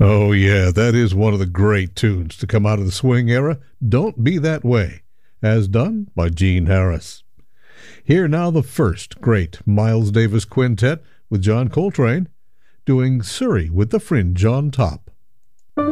Oh, yeah, that is one of the great tunes to come out of the swing era. Don't Be That Way, as done by Gene Harris. Here now the first great Miles Davis quintet with John Coltrane doing Surrey with the Fringe on top.